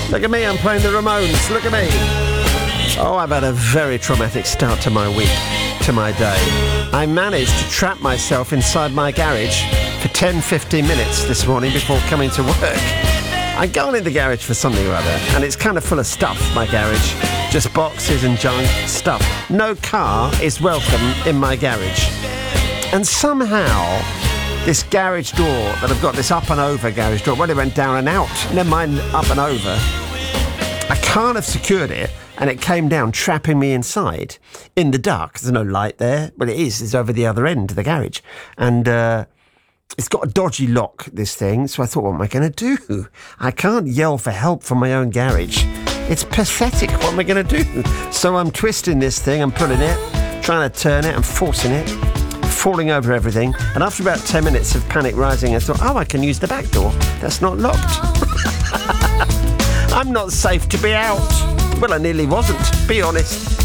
Look at me, I'm playing the Ramones. Look at me. Oh, I've had a very traumatic start to my week, to my day. I managed to trap myself inside my garage for 10-15 minutes this morning before coming to work. I'd gone in the garage for something or other, and it's kind of full of stuff, my garage. Just boxes and junk stuff. No car is welcome in my garage. And somehow, this garage door that I've got, this up and over garage door, well, it went down and out. Never mind up and over. I can't have secured it, and it came down, trapping me inside in the dark. There's no light there. Well, it is. It's over the other end of the garage. And it's got a dodgy lock, this thing. So I thought, what am I going to do? I can't yell for help from my own garage. It's pathetic. What am I going to do? So I'm twisting this thing. I'm pulling it, trying to turn it. I'm forcing it, falling over everything. And after about 10 minutes of panic rising, I thought, I can use the back door. That's not locked. I'm not safe to be out. Well, I nearly wasn't, be honest.